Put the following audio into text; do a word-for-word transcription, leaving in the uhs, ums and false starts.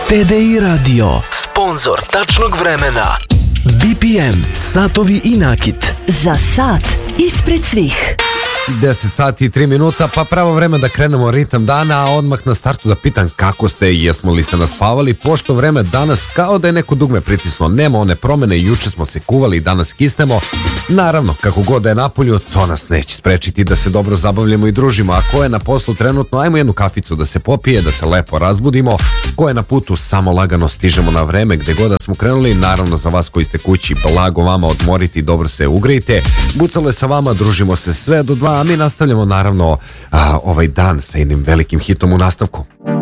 T D I Radio, sponzor tačnog vremena. B P M, satovi i nakit. Za sat ispred svih. deset sati i tri minuta, pa pravo vreme da krenemo ritam dana, a odmah na startu da pitam kako ste i jesmo li se naspavali, pošto vreme danas kao da je neko dugme pritisno, nema one promene, juče smo se kuvali i danas kisnemo. Naravno, kako god da je napolju, to nas neće sprečiti da se dobro zabavljamo i družimo, a ko je na poslu trenutno, ajmo jednu kaficu da se popije, da se lepo razbudimo, ko je na putu, samo lagano stižemo na vreme gde god da smo krenuli, naravno za vas koji ste kući, blago vama odmoriti, dobro se ugrejte, bucalo je sa vama, družimo se sve do dva, a mi nastavljamo naravno a, ovaj dan sa jednim velikim hitom u nastavku.